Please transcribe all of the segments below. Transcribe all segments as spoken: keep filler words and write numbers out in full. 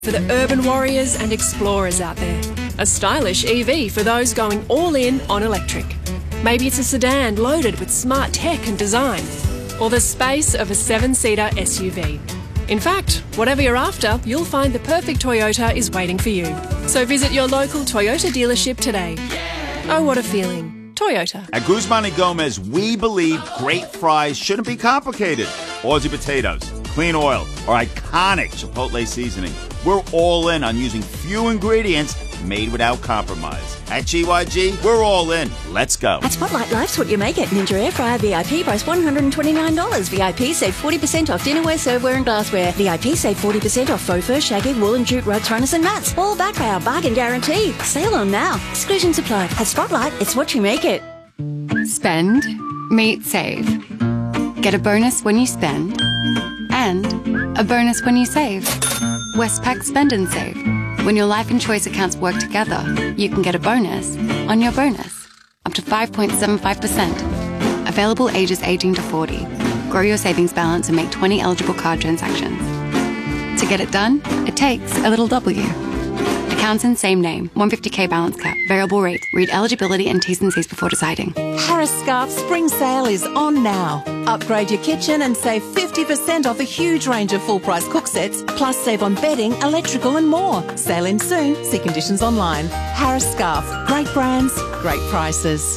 For the urban warriors and explorers out there. A stylish E V for those going all in on electric. Maybe it's a sedan loaded with smart tech and design. Or the space of a seven-seater S U V. In fact, whatever you're after, you'll find the perfect Toyota is waiting for you. So visit your local Toyota dealership today. Oh, what a feeling. Toyota. At Guzman and Gomez, we believe great fries shouldn't be complicated. Aussie potatoes, clean oil, or iconic Chipotle seasoning. We're all in on using few ingredients made without compromise. At G Y G, we're all in. Let's go. At Spotlight, life's what you make it. Ninja Air Fryer V I P price one hundred twenty-nine dollars. V I P save forty percent off dinnerware, serveware and glassware. V I P save forty percent off faux fur, shaggy, wool and jute rugs, runners and mats. All backed by our bargain guarantee. Sale on now. Exclusions apply. At Spotlight, it's what you make it. Spend, meet, save. Get a bonus when you spend and a bonus when you save. Westpac Spend and Save. When your life and choice accounts work together, you can get a bonus on your bonus. Up to five point seven five percent. Available ages eighteen to forty. Grow your savings balance and make twenty eligible card transactions. To get it done, it takes a little W. Accounts in same name. one hundred fifty K balance cap. Variable rate. Read eligibility and T's and C's before deciding. Harris Scarf Spring Sale is on now. Upgrade your kitchen and save fifty percent off a huge range of full-price cook sets, plus save on bedding, electrical and more. Sale in soon. See conditions online. Harris Scarf. Great brands, great prices.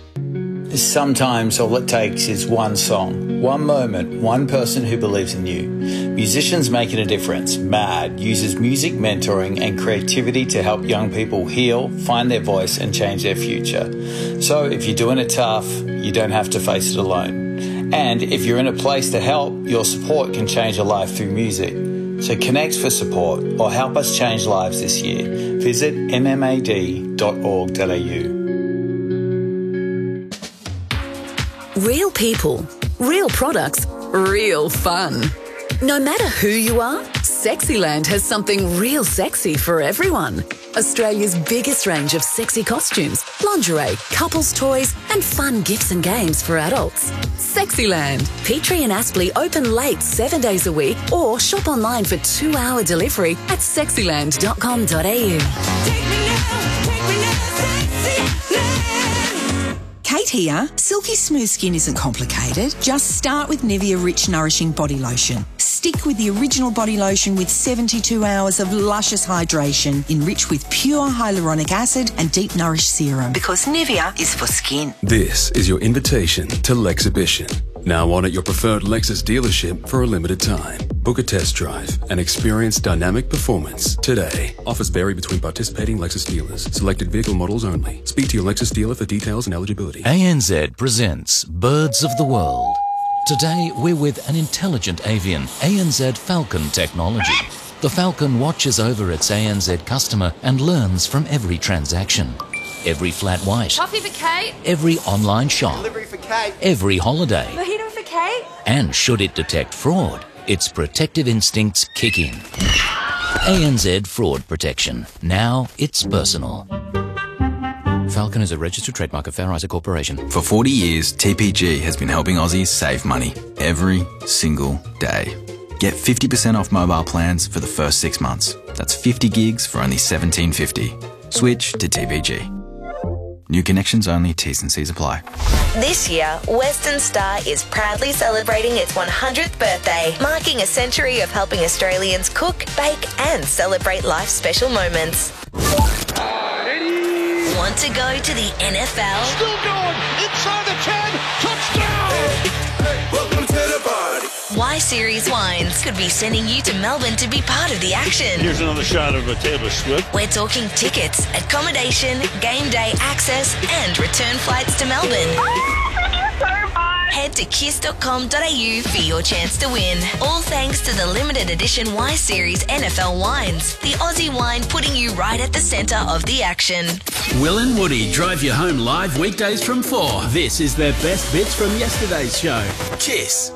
Sometimes all it takes is one song, one moment, one person who believes in you. Musicians Making a Difference, MAD, uses music mentoring and creativity to help young people heal, find their voice and change their future. So if you're doing it tough, you don't have to face it alone. And if you're in a place to help, your support can change a life through music. So connect for support or help us change lives this year. Visit m m a d dot org dot a u. Real people, real products, real fun. No matter who you are, Sexyland has something real sexy for everyone. Australia's biggest range of sexy costumes, lingerie, couples toys and fun gifts and games for adults. Sexyland. Petrie and Aspley open late seven days a week or shop online for two-hour delivery at sexyland dot com dot a u. Take me now, take me now, Sexyland. Kate here. Silky smooth skin isn't complicated. Just start with Nivea Rich Nourishing Body Lotion. Stick with the original body lotion with seventy-two hours of luscious hydration, enriched with pure hyaluronic acid and deep nourished serum. Because Nivea is for skin. This is your invitation to Lexibition. Now on at your preferred Lexus dealership for a limited time. Book a test drive and experience dynamic performance today. Offers vary between participating Lexus dealers. Selected vehicle models only. Speak to your Lexus dealer for details and eligibility. A N Z presents Birds of the World. Today we're with an intelligent avian, A N Z Falcon technology. The Falcon watches over its A N Z customer and learns from every transaction. Every flat white. Coffee for Kate. Every online shop. Delivery for Kate. Every holiday. Mojito for Kate. And should it detect fraud, its protective instincts kick in. A N Z Fraud Protection. Now it's personal. Falcon is a registered trademark of Fair Isaac Corporation. For forty years, T P G has been helping Aussies save money every single day. Get fifty percent off mobile plans for the first six months. That's fifty gigs for only seventeen fifty. Switch to T P G. New connections only, T's and C's apply. This year, Western Star is proudly celebrating its one hundredth birthday, marking a century of helping Australians cook, bake and celebrate life's special moments. Want to go to the N F L? Still going, inside the ten, touchdown! Hey, hey, welcome to the party. Y Series Wines could be sending you to Melbourne to be part of the action. Here's another shot of a Taylor Swift. We're talking tickets, accommodation, game day access and return flights to Melbourne. Oh, thank you so much. Head to kiss dot com dot a u for your chance to win. All thanks to the limited edition Y Series N F L wines. The Aussie wine putting you right at the centre of the action. Will and Woody drive you home live weekdays from four. This is their best bits from yesterday's show. Kiss.